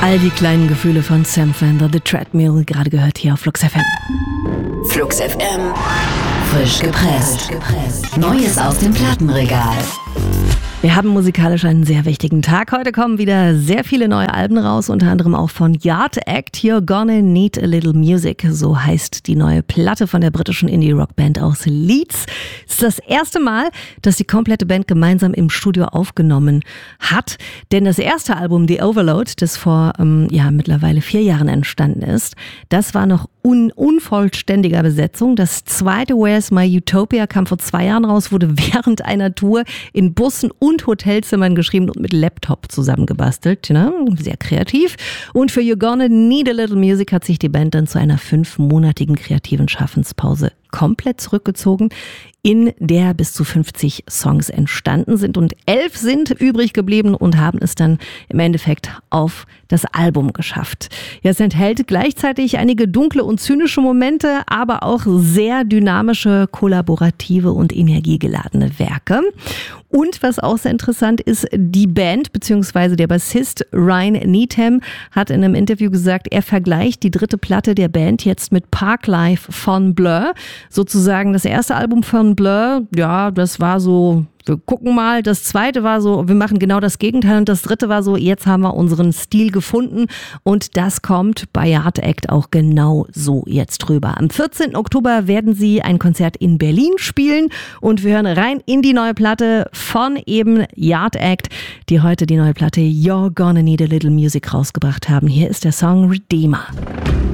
All die kleinen Gefühle von Sam Fender, The Treadmill, gerade gehört hier auf Flux FM. Flux FM, frisch gepresst. Neues aus dem Plattenregal. Wir haben musikalisch einen sehr wichtigen Tag. Heute kommen wieder sehr viele neue Alben raus, unter anderem auch von Yard Act. You're Gonna Need a Little Music, so heißt die neue Platte von der britischen Indie-Rock-Band aus Leeds. Es ist das erste Mal, dass die komplette Band gemeinsam im Studio aufgenommen hat. Denn das erste Album, The Overload, das vor mittlerweile 4 Jahren entstanden ist, das war noch unvollständiger Besetzung. Das zweite, Where's My Utopia, kam vor 2 Jahren raus, wurde während einer Tour in Bussen und Hotelzimmern geschrieben und mit Laptop zusammengebastelt. Ne? Sehr kreativ. Und für You're Gonna Need a Little Music hat sich die Band dann zu einer 5-monatigen kreativen Schaffenspause komplett zurückgezogen, in der bis zu 50 Songs entstanden sind und 11 sind übrig geblieben und haben es dann im Endeffekt auf das Album geschafft. Ja, es enthält gleichzeitig einige dunkle und zynische Momente, aber auch sehr dynamische, kollaborative und energiegeladene Werke. Und was auch sehr interessant ist, die Band bzw. der Bassist Ryan Needham hat in einem Interview gesagt, er vergleicht die 3. Platte der Band jetzt mit Parklife von Blur. Sozusagen das erste Album von Blur, ja, das war so, wir gucken mal. Das zweite war so, wir machen genau das Gegenteil. Und das dritte war so, jetzt haben wir unseren Stil gefunden. Und das kommt bei Yard Act auch genau so jetzt rüber. Am 14. Oktober werden sie ein Konzert in Berlin spielen. Und wir hören rein in die neue Platte von eben Yard Act, die heute die neue Platte You're Gonna Need a Little Music rausgebracht haben. Hier ist der Song Redeemer.